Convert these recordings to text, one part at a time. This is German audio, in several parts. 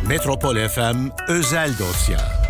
Metropol FM özel dosya.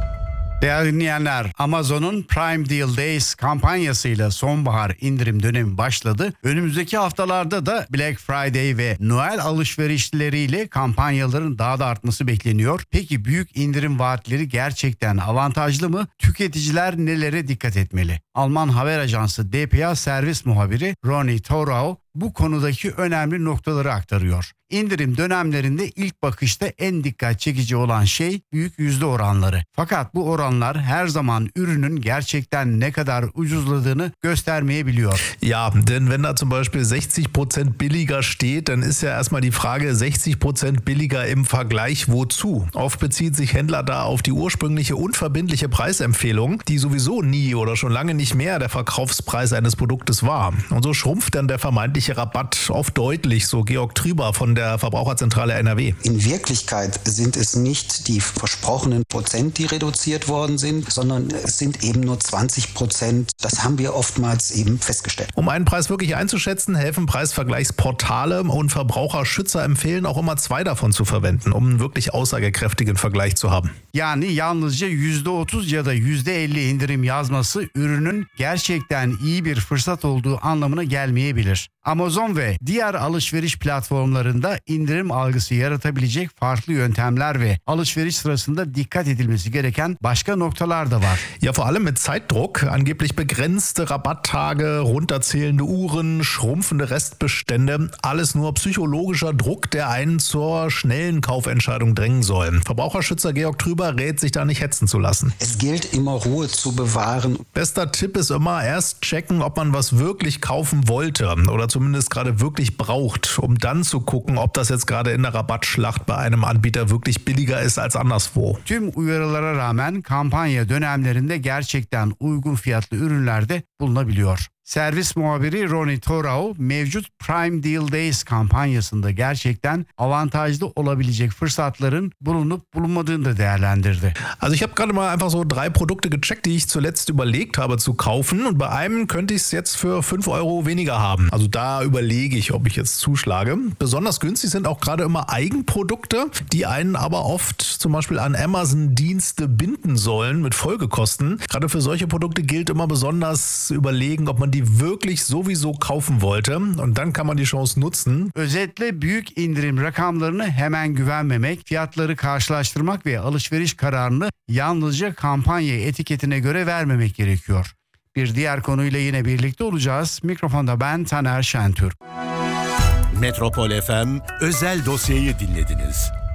Değerli dinleyenler, Amazon'un Prime Deal Days kampanyasıyla sonbahar indirim dönemi başladı. Önümüzdeki haftalarda da Black Friday ve Noel alışverişleriyle kampanyaların daha da artması bekleniyor. Peki büyük indirim vaatleri gerçekten avantajlı mı? Tüketiciler nelere dikkat etmeli? Alman haber ajansı dpa servis muhabiri Ronny Thorau bu konudaki önemli noktaları aktarıyor. İndirim dönemlerinde ilk bakışta en dikkat çekici olan şey büyük yüzde oranları. Fakat bu oranlar her zaman ürünün gerçekten ne kadar ucuzladığını göstermeyebiliyor. Ja, denn wenn da zum Beispiel 60% billiger steht, dann ist ja erstmal die Frage, 60% billiger im Vergleich wozu? Oft bezieht sich Händler da auf die ursprüngliche unverbindliche Preisempfehlung, die sowieso nie oder schon lange nicht mehr der Verkaufspreis eines Produktes war. Und so schrumpft dann der vermeintliche Rabatt oft deutlich, so Georg Trüber von der Verbraucherzentrale NRW. In Wirklichkeit sind es nicht die versprochenen Prozent, die reduziert worden sind, sondern es sind eben nur 20%. Das haben wir oftmals eben festgestellt. Um einen Preis wirklich einzuschätzen, helfen Preisvergleichsportale und Verbraucherschützer empfehlen auch immer 2 davon zu verwenden, um einen wirklich aussagekräftigen Vergleich zu haben. Yani yalnızca %30 ya da %50 indirim yazması ürünün gerçekten iyi bir fırsat olduğu anlamına gelmeyebilir. Amazon ve diğer alışveriş platformlarında indirim algısı yaratabilecek farklı yöntemler ve alışveriş sırasında dikkat edilmesi gereken başka noktalar da var. Ja, vor allem mit Zeitdruck, angeblich begrenzte Rabatttage, runterzählende Uhren, schrumpfende Restbestände, alles nur psychologischer Druck, der einen zur schnellen Kaufentscheidung drängen soll. Verbraucherschützer Georg Trüber rät, sich da nicht hetzen zu lassen. Es gilt immer, Ruhe zu bewahren. Bester Tipp ist immer, erst checken, ob man was wirklich kaufen wollte oder zumindest gerade wirklich braucht, um dann zu gucken, ob das jetzt gerade in der Rabattschlacht bei einem Anbieter wirklich billiger ist als anderswo. Tüm uyarılara rağmen kampanya dönemlerinde gerçekten uygun fiyatlı ürünler de bulunabiliyor. Servis muhabiri Ronny Thorau mevcut Prime Deal Days kampanyasında gerçekten avantajlı olabilecek fırsatların bulunup bulunmadığını da değerlendirdi. Also ich habe gerade mal einfach so 3 Produkte gecheckt, die ich zuletzt überlegt habe zu kaufen, und bei einem könnte ich es jetzt für 5 Euro weniger haben. Also da überlege ich, ob ich jetzt zuschlage. Besonders günstig sind auch gerade immer Eigenprodukte, die einen aber oft zum Beispiel an Amazon-Dienste binden sollen mit Folgekosten. Gerade für solche Produkte gilt immer besonders überlegen, ob man die wirklich sowieso kaufen wollte, und dann kann man die Chance nutzen. Özetle büyük indirim rakamlarını hemen güvenmemek, fiyatları karşılaştırmak ve alışveriş kararını yalnızca kampanya etiketine göre vermemek gerekiyor. Bir diğer konuyla yine birlikte olacağız. Mikrofonda ben Taner Şentürk. Metropol FM özel dosyayı dinlediniz.